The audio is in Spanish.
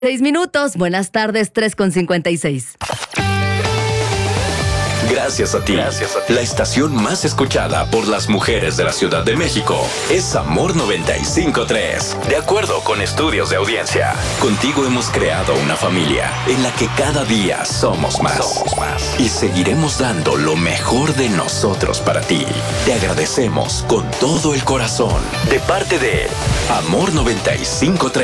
6 minutos, buenas tardes, 3:56. Gracias a ti. La estación más escuchada por las mujeres de la Ciudad de México es Amor 95.3. De acuerdo con estudios de audiencia, contigo hemos creado una familia en la que cada día somos más. Y seguiremos dando lo mejor de nosotros para ti. Te agradecemos con todo el corazón. De parte de Amor 95.3.